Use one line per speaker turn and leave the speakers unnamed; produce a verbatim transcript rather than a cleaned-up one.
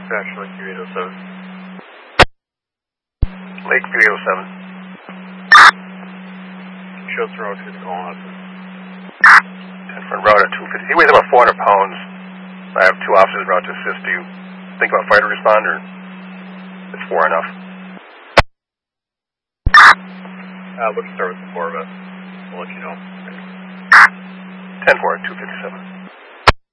Dispatch, Lakeview eight oh seven.
Lakeview eight oh seven.
Shows road to the call officer.
ten front route at two fifty. He weighs about four hundred pounds. I have two officers about to assist. Do you think about fire to respond, or is four enough?
Uh, let's start with the four of us. I'll let you know.
ten four at two fifty-seven.